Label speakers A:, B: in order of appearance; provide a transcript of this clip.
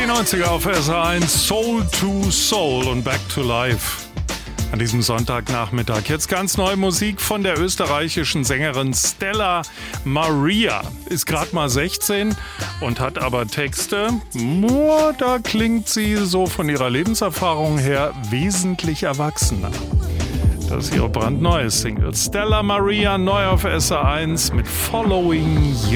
A: Die 90er auf SR1, Soul to Soul und Back to Life. An diesem Sonntagnachmittag jetzt ganz neue Musik von der österreichischen Sängerin Stella Maria. Ist gerade mal 16 und hat aber Texte. Da klingt sie so von ihrer Lebenserfahrung her wesentlich erwachsener. Das ist ihre brandneue Single. Stella Maria, neu auf SR1 mit Following You.